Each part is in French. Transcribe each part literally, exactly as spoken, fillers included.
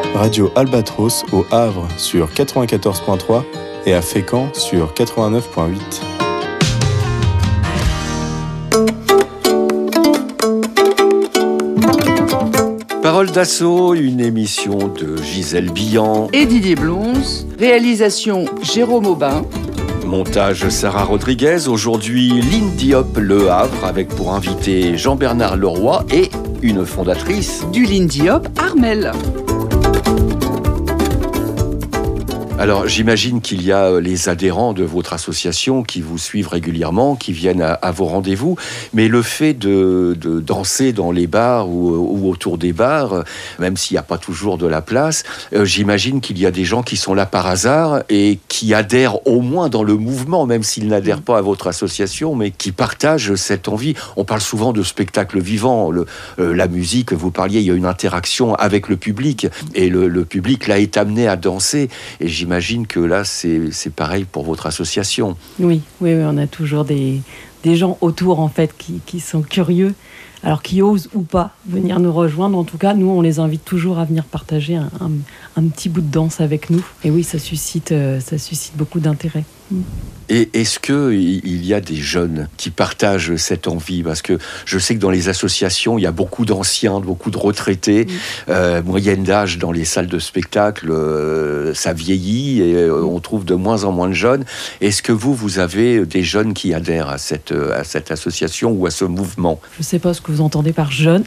Radio Albatros au Havre sur quatre-vingt-quatorze virgule trois et à Fécamp sur quatre-vingt-neuf virgule huit. Parole d'assaut, une émission de Gisèle Billan et Didier Blonze, réalisation Jérôme Aubin. Montage Sarah Rodriguez. Aujourd'hui, Lynn Diop Le Havre avec pour invité Jean-Bernard Leroy et une fondatrice du Lynn Diop, Armelle. Alors, j'imagine qu'il y a les adhérents de votre association qui vous suivent régulièrement, qui viennent à, à vos rendez-vous. Mais le fait de, de danser dans les bars ou, ou autour des bars, même s'il n'y a pas toujours de la place, euh, j'imagine qu'il y a des gens qui sont là par hasard et qui adhèrent au moins dans le mouvement, même s'ils n'adhèrent pas à votre association, mais qui partagent cette envie. On parle souvent de spectacle vivant. Le, euh, la musique, vous parliez, il y a une interaction avec le public. Et le, le public, là, est amené à danser. Et j'imagine J'imagine que là, c'est, c'est pareil pour votre association. Oui, oui, oui, on a toujours des, des gens autour, en fait, qui, qui sont curieux, alors qui osent ou pas venir nous rejoindre. En tout cas, nous, on les invite toujours à venir partager un, un, un petit bout de danse avec nous. Et oui, ça suscite, ça suscite beaucoup d'intérêt. Et est-ce qu'il y a des jeunes qui partagent cette envie ? Parce que je sais que dans les associations, il y a beaucoup d'anciens, beaucoup de retraités. Mmh. Euh, moyenne d'âge dans les salles de spectacle, euh, ça vieillit et euh, on trouve de moins en moins de jeunes. Est-ce que vous, vous avez des jeunes qui adhèrent à cette, à cette association ou à ce mouvement ? Je ne sais pas ce que vous entendez par jeunes.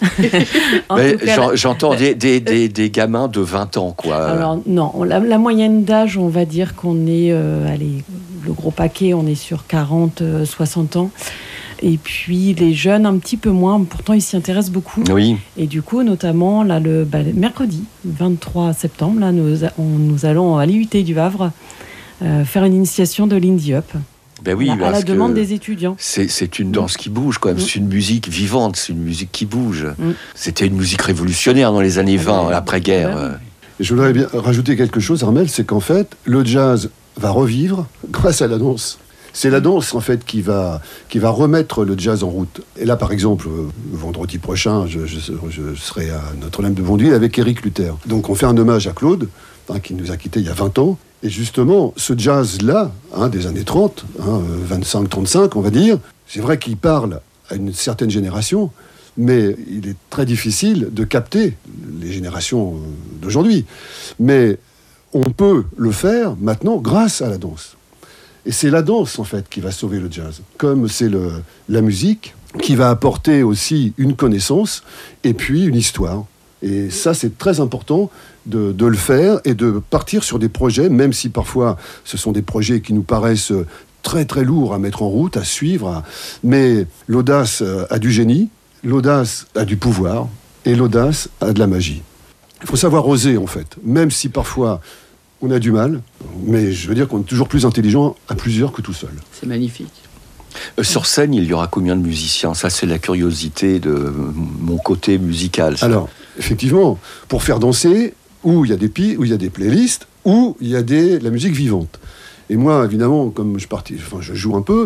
Mais cas, j'en, j'entends des, des, des, des gamins de vingt ans, quoi. Alors non, la, la moyenne d'âge, on va dire qu'on est... Euh, allez, le gros paquet, on est sur quarante, soixante ans. Et puis les jeunes, un petit peu moins. Pourtant, ils s'y intéressent beaucoup. Oui. Et du coup, notamment, là, le, bah, le mercredi, vingt-trois septembre, là, nous, on, nous allons à l'I U T du Havre euh, faire une initiation de Lynn Diop. Ben oui, à, à la demande des étudiants. C'est, c'est une danse qui bouge, quand même. Mm. C'est une musique vivante, c'est une musique qui bouge. Mm. C'était une musique révolutionnaire dans les années vingt, ah, l'après-guerre. Ouais. Je voudrais bien rajouter quelque chose, Armelle, c'est qu'en fait, le jazz va revivre grâce à la danse. C'est la danse, en fait, qui va, qui va remettre le jazz en route. Et là, par exemple, vendredi prochain, je, je, je serai à Notre-Dame de Bondeville avec Éric Luther. Donc, on fait un hommage à Claude, hein, qui nous a quittés il y a vingt ans. Et justement, ce jazz-là, hein, des années trente, hein, vingt-cinq trente-cinq, on va dire, c'est vrai qu'il parle à une certaine génération, mais il est très difficile de capter les générations d'aujourd'hui. Mais on peut le faire maintenant grâce à la danse. Et c'est la danse, en fait, qui va sauver le jazz. Comme c'est le, la musique qui va apporter aussi une connaissance et puis une histoire. Et ça, c'est très important de, de le faire et de partir sur des projets, même si parfois ce sont des projets qui nous paraissent très, très lourds à mettre en route, à suivre. À... Mais l'audace a du génie, l'audace a du pouvoir et l'audace a de la magie. Il faut savoir oser, en fait, même si parfois on a du mal, mais je veux dire qu'on est toujours plus intelligent à plusieurs que tout seul. C'est magnifique. Euh, sur scène, il y aura combien de musiciens ? Ça, c'est la curiosité de mon côté musical. Ça. Alors, effectivement, pour faire danser, où il y a des pi- où il y a des playlists, où il y a des, la musique vivante. Et moi, évidemment, comme je, partis, enfin, je joue un peu,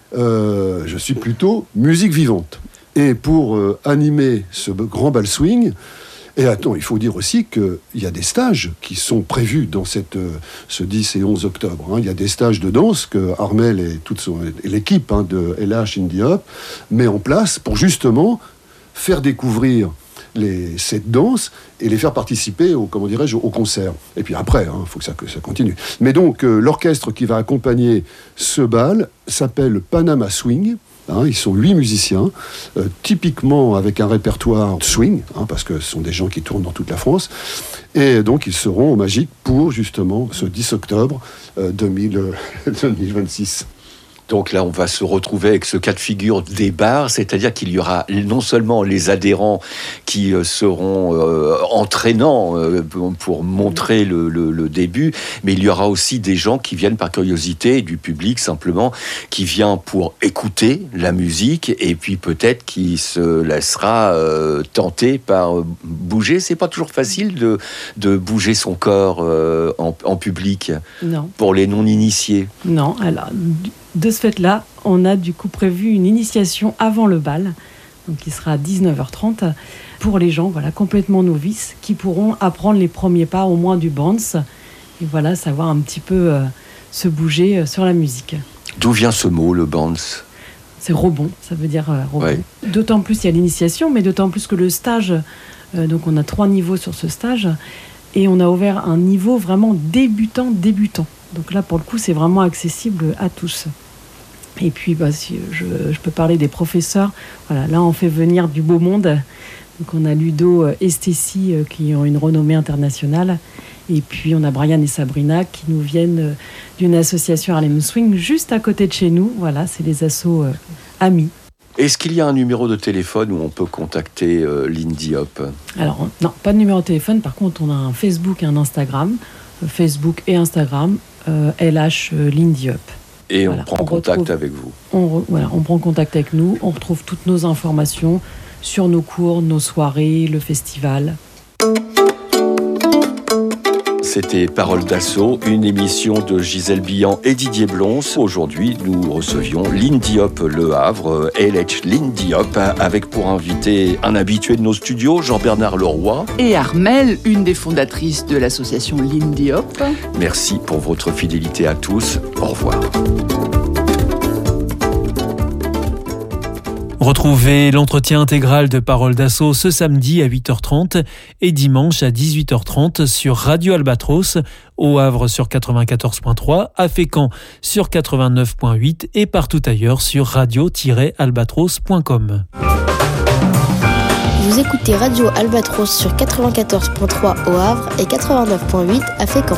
euh, je suis plutôt musique vivante. Et pour euh, animer ce grand bal swing, et attends, il faut dire aussi qu'il y a des stages qui sont prévus dans cette, ce dix et onze octobre. Hein. Il y a des stages de danse que Armelle et toute son, et l'équipe hein, de L H Lynn Diop met en place pour justement faire découvrir les, cette danse et les faire participer au, comment dirais-je, au concert. Et puis après, il hein, faut que ça, que ça continue. Mais donc, euh, l'orchestre qui va accompagner ce bal s'appelle Panama Swing. Hein, ils sont huit musiciens, euh, typiquement avec un répertoire swing, hein, parce que ce sont des gens qui tournent dans toute la France. Et donc, ils seront au Magique pour, justement, ce dix octobre euh, deux mille vingt-six. Donc là, on va se retrouver avec ce cas de figure des bars, c'est-à-dire qu'il y aura non seulement les adhérents qui seront euh, entraînants euh, pour montrer le, le, le début, mais il y aura aussi des gens qui viennent par curiosité, du public simplement, qui vient pour écouter la musique et puis peut-être qui se laissera euh, tenter par bouger. C'est pas toujours facile de, de bouger son corps euh, en, en public. Non. Pour les non-initiés. Non, alors... De ce fait-là, on a du coup prévu une initiation avant le bal, donc qui sera à dix-neuf heures trente, pour les gens voilà, complètement novices qui pourront apprendre les premiers pas au moins du bounce et voilà, savoir un petit peu euh, se bouger euh, sur la musique. D'où vient ce mot, le bounce ? C'est rebond, ça veut dire euh, rebond. Ouais. D'autant plus il y a l'initiation, mais d'autant plus que le stage, euh, donc on a trois niveaux sur ce stage, et on a ouvert un niveau vraiment débutant, débutant. Donc là, pour le coup, c'est vraiment accessible à tous. Et puis, bah, si je, je peux parler des professeurs. Voilà, là, on fait venir du beau monde. Donc on a Ludo et Stécie euh, qui ont une renommée internationale. Et puis on a Brian et Sabrina qui nous viennent euh, d'une association Harlem Swing juste à côté de chez nous. Voilà, c'est les assos euh, amis. Est-ce qu'il y a un numéro de téléphone où on peut contacter euh, Lynn Diop ? Alors non, pas de numéro de téléphone. Par contre, on a un Facebook et un Instagram. Euh, Facebook et Instagram, euh, L H euh, Lynn Diop. Et voilà, on prend on contact retrouve, avec vous. On, re, voilà, on prend contact avec nous. On retrouve toutes nos informations sur nos cours, nos soirées, le festival. C'était Parole d'Assaut, une émission de Gisèle Billan et Didier Blons. Aujourd'hui, nous recevions Lynn Diop Le Havre, L H Lynn Diop, avec pour invité un habitué de nos studios, Jean-Bernard Leroy. Et Armelle, une des fondatrices de l'association Lynn Diop. Merci pour votre fidélité à tous. Au revoir. Retrouvez l'entretien intégral de Parole d'Assaut ce samedi à huit heures trente et dimanche à dix-huit heures trente sur Radio Albatros, au Havre sur quatre-vingt-quatorze point trois, à Fécamp sur quatre-vingt-neuf point huit et partout ailleurs sur radio tiret albatros point com. Vous écoutez Radio Albatros sur quatre-vingt-quatorze point trois au Havre et quatre-vingt-neuf point huit à Fécamp.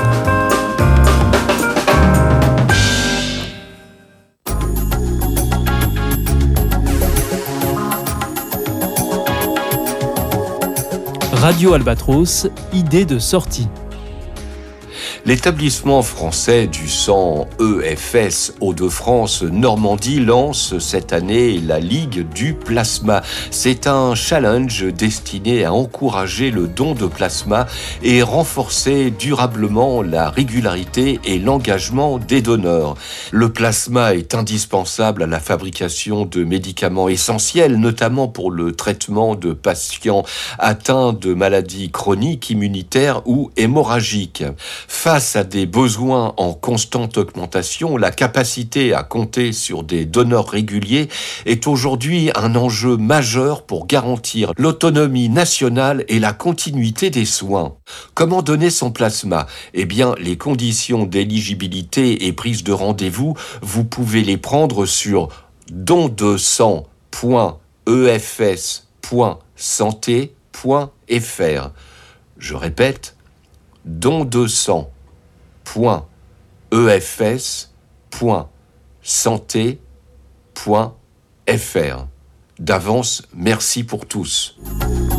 Radio Albatros, idée de sortie. L'établissement français du sang E F S Hauts-de-France Normandie lance cette année la Ligue du plasma. C'est un challenge destiné à encourager le don de plasma et renforcer durablement la régularité et l'engagement des donneurs. Le plasma est indispensable à la fabrication de médicaments essentiels, notamment pour le traitement de patients atteints de maladies chroniques, immunitaires ou hémorragiques. Face à des besoins en constante augmentation, la capacité à compter sur des donneurs réguliers est aujourd'hui un enjeu majeur pour garantir l'autonomie nationale et la continuité des soins. Comment donner son plasma ? Eh bien, les conditions d'éligibilité et prise de rendez-vous, vous pouvez les prendre sur don de sang point e f s point santé point f r. Je répète, don de sang point e f s point santé point f r. D'avance, merci pour tous.